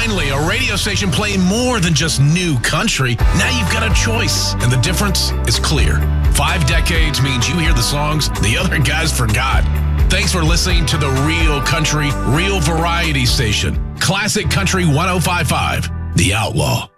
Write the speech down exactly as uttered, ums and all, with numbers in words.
Finally, a radio station playing more than just new country. Now you've got a choice, and the difference is clear. Five decades means you hear the songs the other guys forgot. Thanks for listening to the Real Country, Real Variety Station. Classic Country one oh five point five, The Outlaw.